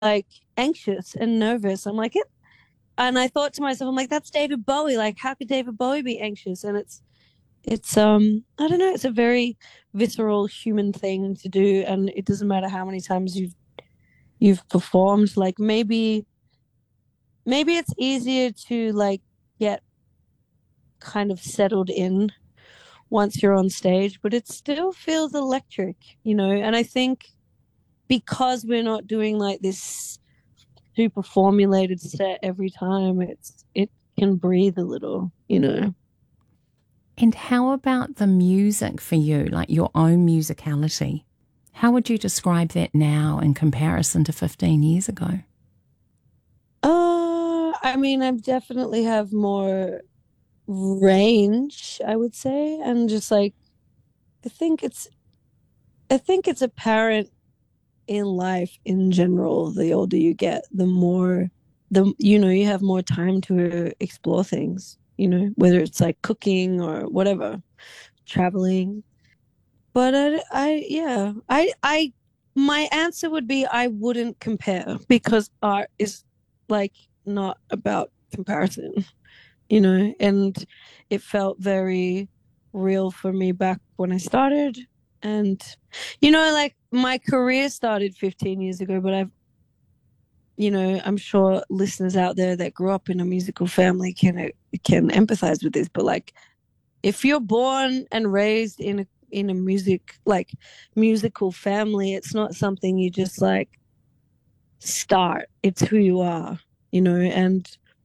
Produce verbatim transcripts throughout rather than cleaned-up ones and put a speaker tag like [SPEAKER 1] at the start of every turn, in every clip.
[SPEAKER 1] like anxious and nervous. I'm like it, and I thought to myself, I'm like, that's David Bowie. Like, how could David Bowie be anxious? And it's it's um I don't know. It's a very visceral human thing to do, and it doesn't matter how many times you've you've performed. Like maybe maybe it's easier to like get kind of settled in once you're on stage, but it still feels electric, you know. And I think because we're not doing like this super formulated set every time, it's it can breathe a little, you know.
[SPEAKER 2] And how about the music for you, like your own musicality? How would you describe that now in comparison to fifteen years ago?
[SPEAKER 1] Uh, I mean, I definitely have more range, I would say, and just like I think it's I think it's apparent in life in general. The older you get, the more the you know you have more time to explore things. You know, whether it's like cooking or whatever, traveling. But I, I yeah, I, I, my answer would be I wouldn't compare because art is like not about comparison, you know, and it felt very real for me back when I started. And, you know, like my career started fifteen years ago, but I've, you know, I'm sure listeners out there that grew up in a musical family can can empathize with this. But like, if you're born and raised in a in a music like musical family, it's not something you just like start. It's who you are, you know. And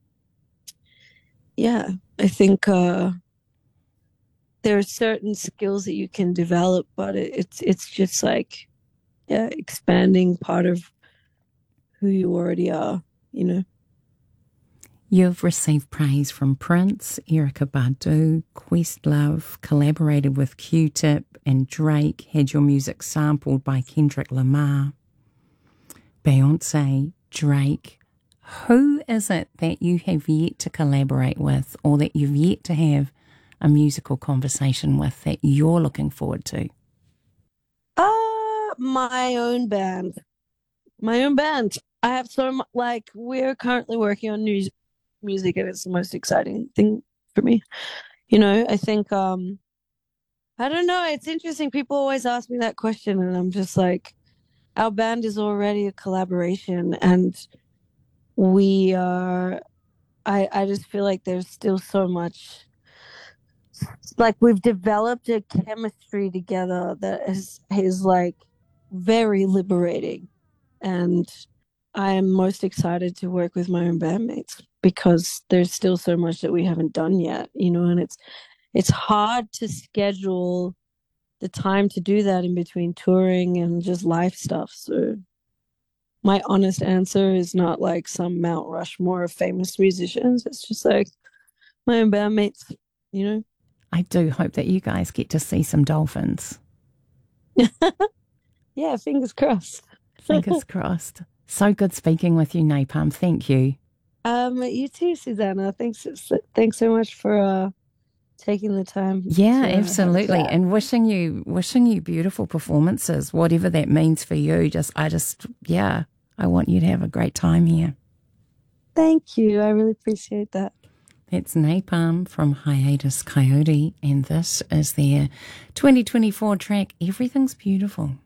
[SPEAKER 1] yeah, I think uh there are certain skills that you can develop, but it, it's it's just like yeah, expanding part of who you already are, you know.
[SPEAKER 2] You've received praise from Prince, Erykah Badu, Questlove, collaborated with Q-Tip and Drake, had your music sampled by Kendrick Lamar, Beyonce, Drake. Who is it that you have yet to collaborate with or that you've yet to have a musical conversation with that you're looking forward to?
[SPEAKER 1] Uh my own band. My own band. I have so much like we're currently working on new music and it's the most exciting thing for me. You know, I think um I don't know, it's interesting. People always ask me that question and I'm just like our band is already a collaboration and we are I I just feel like there's still so much like we've developed a chemistry together that is is like very liberating and I am most excited to work with my own bandmates because there's still so much that we haven't done yet, you know, and it's it's hard to schedule the time to do that in between touring and just life stuff. So my honest answer is not like some Mount Rushmore of famous musicians. It's just like my own bandmates, you
[SPEAKER 2] I do hope that you guys get to see some dolphins.
[SPEAKER 1] know. Yeah, fingers crossed.
[SPEAKER 2] Fingers crossed. So good speaking with you, Napalm. Thank you.
[SPEAKER 1] Um, you too, Susanna. Thanks, thanks so much for uh taking the time
[SPEAKER 2] Yeah,
[SPEAKER 1] to uh, have a
[SPEAKER 2] absolutely.
[SPEAKER 1] chat.
[SPEAKER 2] And wishing you wishing you beautiful performances, whatever that means for you. Just I just yeah, I want you to have a great time here.
[SPEAKER 1] Thank you. I really appreciate that.
[SPEAKER 2] That's Napalm from Hiatus Coyote, and this is their twenty twenty-four track, Everything's Beautiful.